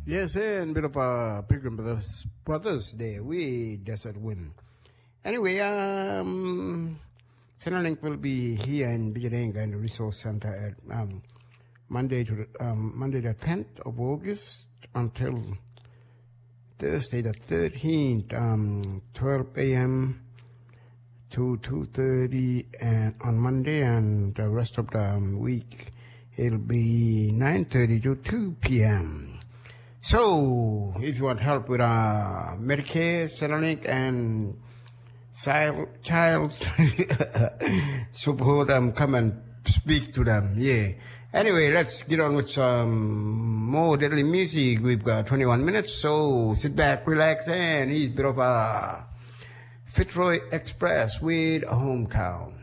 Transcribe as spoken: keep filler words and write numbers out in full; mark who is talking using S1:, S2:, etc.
S1: Yes, and bit of a Pilgrim Brothers, Brothers Day. We desert win. Anyway, um, Centrelink will be here in Bijarenga in the Resource Center at um, Monday to the, um, Monday the tenth of August until Thursday the thirteenth, um, twelve a.m. to two thirty, and on Monday and the rest of the um, week it'll be nine thirty to two p.m. So, if you want help with uh, Medicare, Centrelink, and child, child support, um, come and speak to them. Yeah. Anyway, let's get on with some more deadly music. We've got twenty-one minutes, so sit back, relax, and he's a bit of a Fitzroy Express with a hometown.